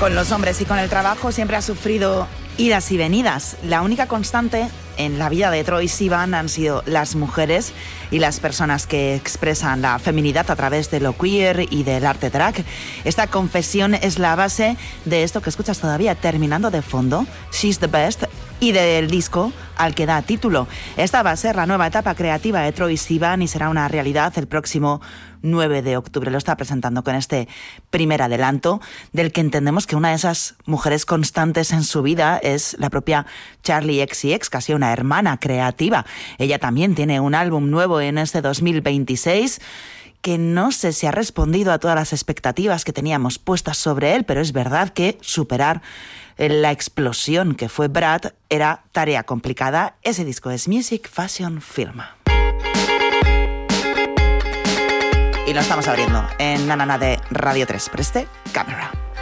Con los hombres y con el trabajo siempre ha sufrido idas y venidas. La única constante en la vida de Troye Sivan han sido las mujeres y las personas que expresan la feminidad a través de lo queer y del arte drag. Esta confesión es la base de esto que escuchas todavía terminando de fondo, She's the Best, y del disco al que da título. Esta va a ser la nueva etapa creativa de Troye Sivan y será una realidad el próximo 9 de octubre. Lo está presentando con este primer adelanto, del que entendemos que una de esas mujeres constantes en su vida es la propia Charli XCX, casi una hermana creativa. Ella también tiene un álbum nuevo en este 2026 que no sé si ha respondido a todas las expectativas que teníamos puestas sobre él, pero es verdad que superar la explosión que fue Brad era tarea complicada. Ese disco es Music, Fashion, Film. Y lo estamos abriendo en Nanana de Radio 3. Preste cámara.